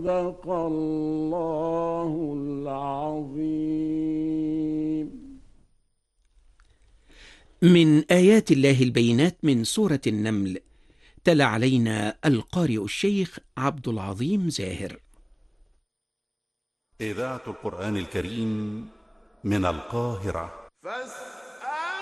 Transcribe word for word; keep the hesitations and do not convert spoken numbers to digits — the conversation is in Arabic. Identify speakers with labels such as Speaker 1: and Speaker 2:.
Speaker 1: صدق الله العظيم.
Speaker 2: من آيات الله البينات من سورة النمل. تلا علينا القارئ الشيخ عبد العظيم زاهر.
Speaker 3: إذاعة القرآن الكريم من القاهرة.